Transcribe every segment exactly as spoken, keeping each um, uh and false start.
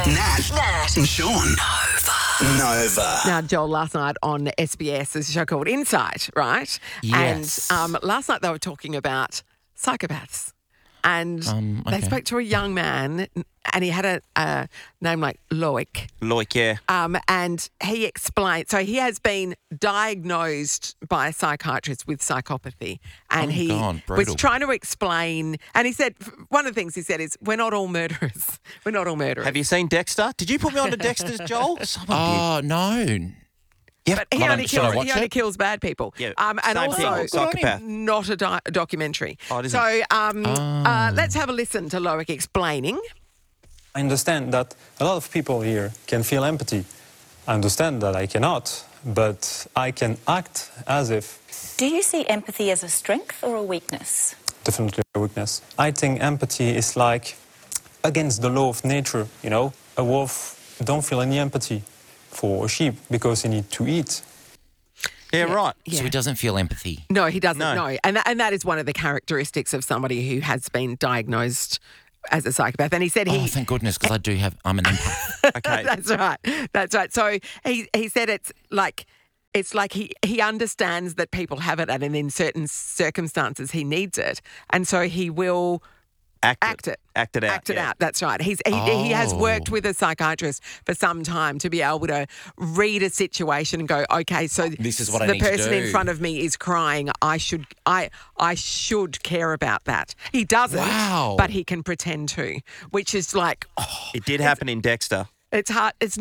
Nat, Nat, and Sean. Nova. Nova. Now, Joel, last night on S B S, there's a show called Insight, right? Yes. And um, last night they were talking about psychopaths. And Um, they okay. spoke to a young man, and he had a, a name like Loic. Loic, yeah. Um, and he explained, so he has been diagnosed by a psychiatrist with psychopathy. And Oh, he God, was brutal. trying to explain, and he said, one of the things he said is, we're not all murderers. We're not all murderers. Have you seen Dexter? Did you put me on to Dexter's, Joel? Someone Oh, no. did. But he Hold only, on, should I kills, watch he only it? kills bad people. Yeah, um, and same also, thing, psychopath. not a, di- a documentary. Oh, it isn't? so um, Oh. uh, let's have a listen to Loic explaining. I understand that a lot of people here can feel empathy. I understand that I cannot, but I can act as if. Do you see empathy as a strength or a weakness? Definitely a weakness. I think empathy is like against the law of nature, you know? A wolf don't feel any empathy for a sheep because he need to eat. Yeah, right. Yeah. So he doesn't feel empathy. No, he doesn't. No. No, and that, and that is one of the characteristics of somebody who has been diagnosed as a psychopath. And he said he. Oh, thank goodness, because I do have, I'm an empath. Okay. That's right. That's right. So he he said it's like. It's like he, he understands that people have it, and in certain circumstances he needs it, and so he will Act, act it, Act it out. act it yeah. out. That's right. He's he, he has Oh. worked with a psychiatrist for some time to be able to read a situation and go, okay, so This is what I the need to person in do. front of me is crying. I should I I should care about that. He doesn't, Wow. but he can pretend to, which is like. Oh, It did happen in Dexter. it's hard. It's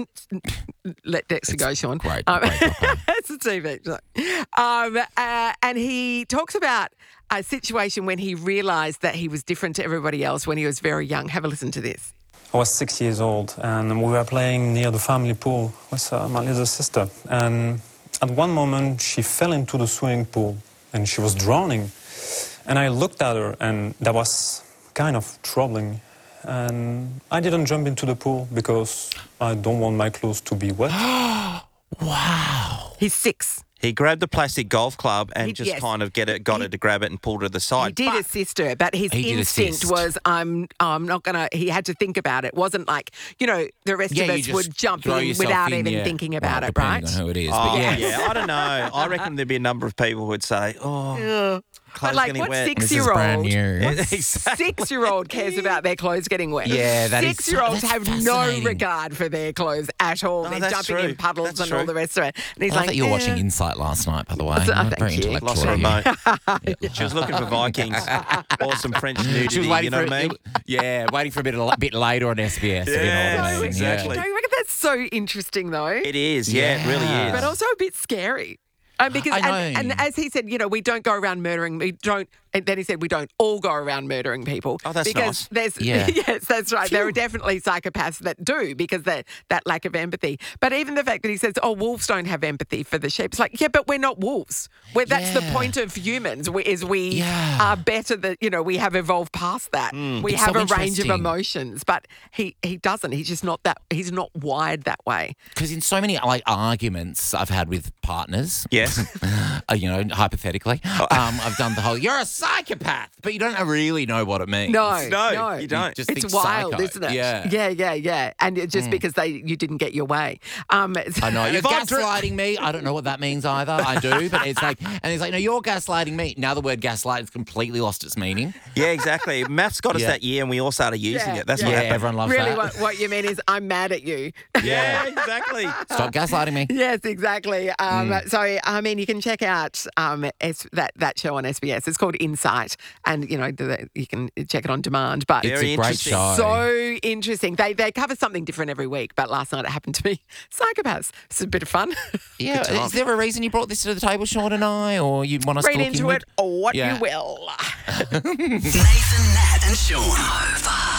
let Dexter go, Sean. great, Um, great program. it's a T V. show. Um, uh, and he talks about a situation when he realised that he was different to everybody else when he was very young. Have a listen to this. I was six years old and we were playing near the family pool with uh, my little sister. And at one moment she fell into the swimming pool and she was drowning. And I looked at her and that was kind of troubling. And I didn't jump into the pool because I don't want my clothes to be wet. Wow. He's six. He grabbed the plastic golf club and He- just yes. kind of get it, got He- it to grab it and pulled her to the He side. did But- assist her, but his He did instinct assist. was, I'm, I'm not gonna. He had to think about it. It wasn't like, you know, the rest Yeah, of you us just would jump throw in yourself without in, even yeah. thinking Well, about it, depending right? on who it is. Oh, but yeah. yeah. I don't know. I reckon there'd be a number of people who would say, oh, Ugh. clothes But like, getting what wet. This is brand six-year-old? new. Six-year-old cares about their clothes getting wet. Yeah, that is- Six-year-olds that's have no fascinating. regard for their clothes at all. Oh, They're that's jumping in true. puddles That's and all true. the rest of it. And he's I like, thought you were watching eh. Insight last night, by the way. Oh, Very thank you. Lost intellectual. her of you. remote. She was looking for Vikings or some French nudity, She was waiting you know for what I it- mean? Yeah, waiting for a bit, a bit later on S B S. if you know Yeah, what I mean. exactly. Don't you reckon that's so interesting, though? It is, yeah, it really Yeah. is. But also a bit scary. Uh, because I and, know. and as he said, you know, we don't go around murdering. We don't. And then he said we don't all go around murdering people. Oh, that's because nice. There's Yeah. yes, that's right. There are definitely psychopaths that do because that that lack of empathy. But even the fact that he says, "Oh, wolves don't have empathy for the sheep," it's like, yeah, but we're not wolves. We're, that's the Yeah. point of humans. We, is we Yeah. are better that you know we have evolved past that. We It's have so a range of interesting. emotions, but he he doesn't. He's just not that. He's not wired that way. Because in so many like arguments I've had with partners, Yes. uh, you know, hypothetically, Oh. um, I've done the whole "you're a psychopath," but you don't really know what it means. No, No, no, you don't. just It's think wild, psycho. isn't it? Yeah. yeah, yeah, yeah. And it just because they you didn't get your way. Um, I know you're If I dri- gaslighting me. I don't know what that means either. I do, but it's like, and he's like, "No, you're gaslighting me." Now the word gaslight has completely lost its meaning. Yeah, exactly. Maths got us Yeah. that year and we all started using Yeah, it. That's yeah. what Yeah, happened. everyone loves really, that. what, what you mean is I'm mad at you. Yeah, exactly. Stop gaslighting me. Yes, exactly. Um, Mm. So, I mean, you can check out um, S- that that show on S B S. It's called Insight, and you know the, you can check it on demand. But It's Very a great interesting. show. so interesting. They they cover something different every week. But last night it happened to be psychopaths. It's a bit of fun. Yeah, Good is there a reason you brought this to the table, Sean and I, or you want us Read to look into inward? it or what Yeah. you will. Nathan, Nat, and Sean. Nova.